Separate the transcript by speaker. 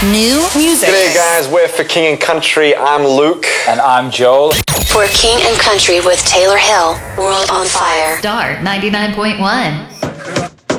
Speaker 1: new music.
Speaker 2: G'day guys, we're for King and Country. I'm Luke.
Speaker 3: And I'm Joel.
Speaker 4: For King and Country with Taylor Hill, World on Fire.
Speaker 1: Star 99.1.